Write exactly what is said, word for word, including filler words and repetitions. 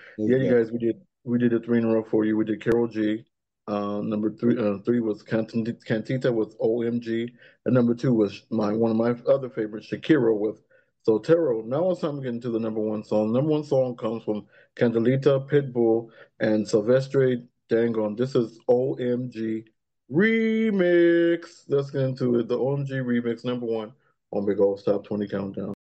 Yeah, Most you definitely. guys, we did we did a three in a row for you. We did Carol G. Uh, number three, uh, three was Cantita, Cantita with O M G, and number two was my one of my other favorites, Shakira with Sotero. Now it's time to get into the number one song. Number one song comes from Candelita, Pitbull, and Silvestre Dangon. This is O M G Remix. Let's get into it. The O M G Remix, number one on Big Old Top twenty Countdown.